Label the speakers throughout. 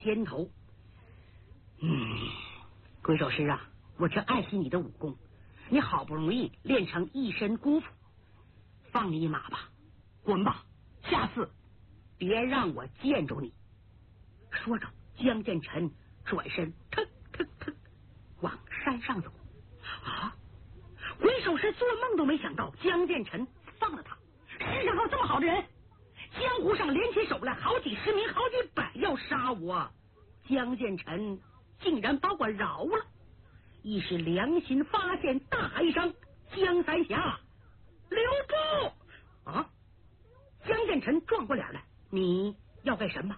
Speaker 1: 肩头。鬼手师啊，我这爱惜你的武功，你好不容易练成一身功夫，放你一马吧，滚吧，下次别让我见着你。说着，江建成转身腾腾腾往山上走。啊！鬼手师做梦都没想到江建成放了他，世上还有这么好的人，江湖上联起手来好几十名好几百要杀我，江建成竟然把我饶了。一时良心发现，大喊一声：江三侠，留步！啊！江建成转过脸来，你要干什么？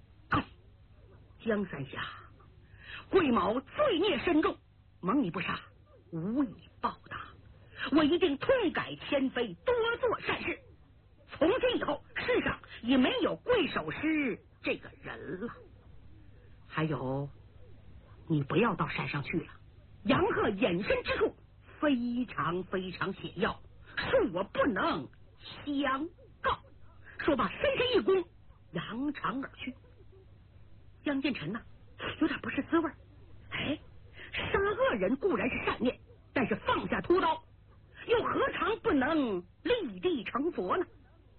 Speaker 1: 江三侠，贵某罪孽深重，蒙你不杀，无以报答，我一定痛改前非，多做善事。从今以后，世上也没有贵手师这个人了。还有，你不要到山上去了，杨鹤隐身之处非常非常险要，恕我不能相告。说罢，深深一躬，扬长而去。江建成呢，有点不是滋味。杀恶人固然是善念，但是放下屠刀，又何尝不能立地成佛呢？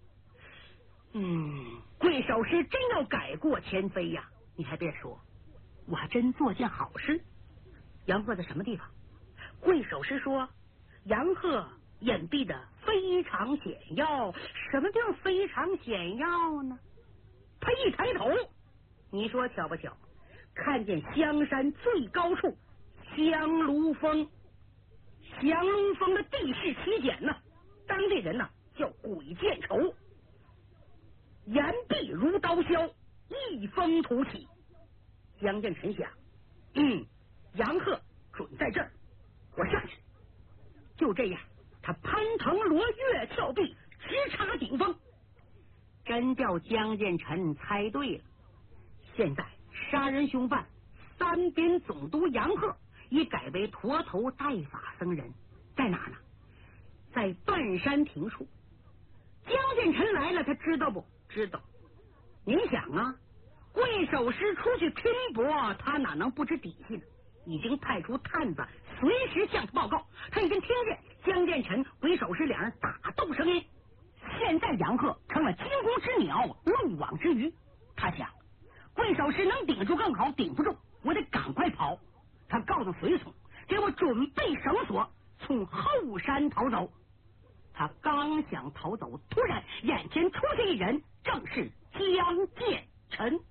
Speaker 1: 贵手师真要改过前非呀！你还别说，我还真做件好事。杨鹤在什么地方？贵手师说，杨鹤隐蔽的非常险要。什么叫非常险要呢？他一抬头，你说巧不巧，看见香山最高处香炉峰。香炉峰的地势奇险呢，当地人呢叫鬼见愁，岩壁如刀削，一峰突起。江建成想，杨鹤准在这儿，我上去。就这样，他攀藤罗跃峭壁，直插顶峰。真叫江建成猜对了。现在杀人凶犯三边总督杨鹤已改为驼头带法僧人，在哪呢？在半山亭处。江建成来了，他知道不知道？您想啊，贵手师出去拼搏，他哪能不知底细呢？已经派出探子随时向他报告，他已经听见江建成、鬼手师两人打斗声音。现在杨鹤成了惊弓之鸟，漏网之鱼。他想，贵手师能顶住更好，顶不住我得赶快跑。他告诉随从，给我准备绳索，从后山逃走。他刚想逃走，突然眼前出现一人，正是江建成。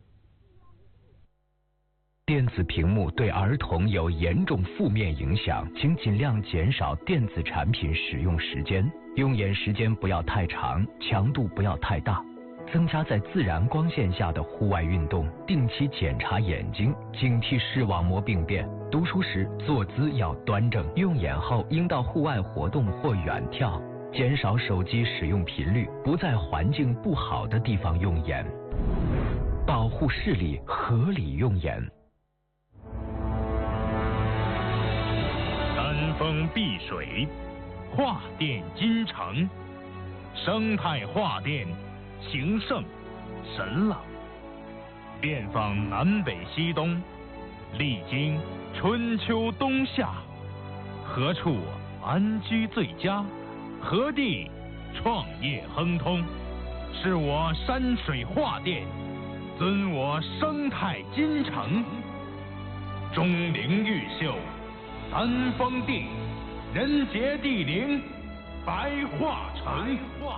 Speaker 2: 电子屏幕对儿童有严重负面影响，请尽量减少电子产品使用时间，用眼时间不要太长，强度不要太大，增加在自然光线下的户外运动，定期检查眼睛，警惕视网膜病变。读书时坐姿要端正，用眼后应到户外活动或远眺，减少手机使用频率，不在环境不好的地方用眼，保护视力，合理用眼。
Speaker 3: 山峰碧水，画殿金城，生态画殿，形胜神朗，遍访南北西东，历经春秋冬夏，何处安居最佳？何地创业亨通？是我山水画殿，尊我生态金城，钟灵毓秀，三峰地，人杰地灵，白化城。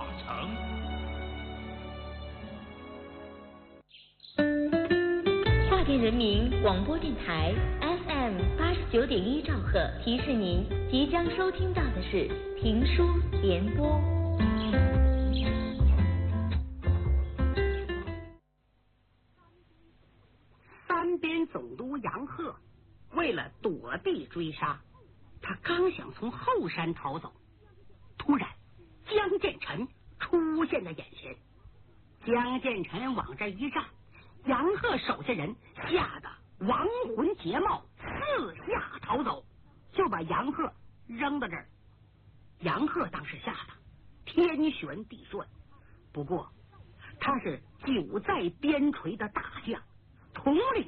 Speaker 4: 华电人民广播电台 FM 89.1兆赫提示您，即将收听到的是评书联播。
Speaker 1: 三边总督杨鹤为了躲避追杀，他刚想从后山逃走，突然江建成出现在眼前。江建成往这一站，杨鹤手下人吓得亡魂皆冒，四下逃走，就把杨鹤扔到这儿。杨鹤当时吓得天旋地转，不过他是久在边陲的大将，统领